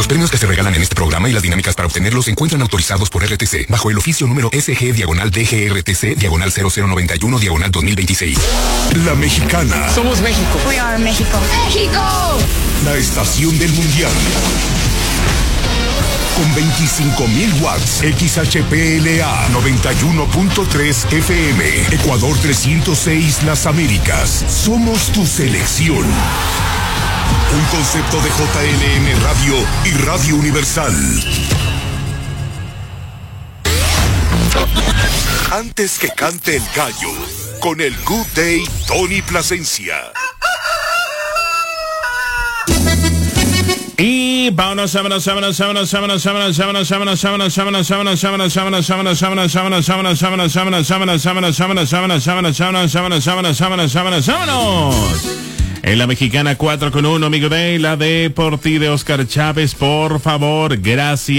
premios que se regalan en este programa y las dinámicas para obtenerlos se encuentran autorizados por RTC bajo el oficio número SG/DGRTC/00121/2026. La Mexicana. Somos México. We are México. ¡México! La estación del mundial. Con 25.000 watts, XHPLA 91.3 FM, Ecuador 306 Las Américas. Somos tu selección. Un concepto de JLM Radio y Radio Universal. Antes que cante el gallo, con el Good Day Tony Plasencia. Y vámonos. En la Mexicana 4-1, amigo de la Deportiva de Oscar Chávez, por favor, gracias.